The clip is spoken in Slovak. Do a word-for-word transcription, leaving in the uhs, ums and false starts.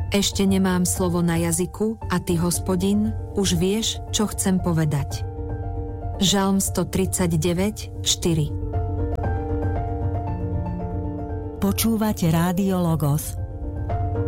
Ešte nemám slovo na jazyku a ty, Hospodin, už vieš, čo chcem povedať. Žalm stotridsaťdeväť, štyri. Počúvate Rádio Logos,